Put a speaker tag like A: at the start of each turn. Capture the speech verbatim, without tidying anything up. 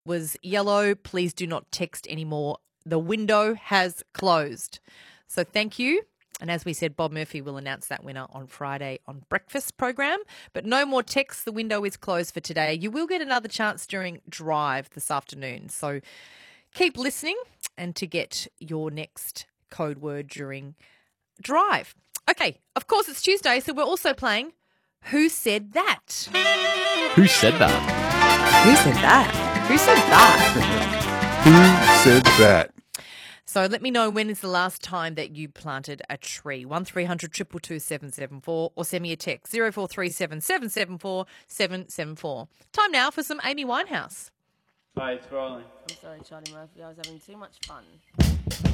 A: was yellow. Please do not text anymore. The window has closed. So thank you. And as we said, Bob Murphy will announce that winner on Friday on Breakfast program. But no more texts. The window is closed for today. You will get another chance during Drive this afternoon. So keep listening and to get your next code word during Drive. Okay, of course it's Tuesday, so we're also playing Who Said That?
B: Who said that?
C: Who said that? Who said that?
D: Who said that?
A: So let me know when is the last time that you planted a tree. one three hundred two two two seven seven four or send me a text zero four three seven seven seven four seven seven four. Time now for some Amy Winehouse.
E: Hi, it's rolling.
C: I'm sorry, Charlie Murphy. I was having too much fun.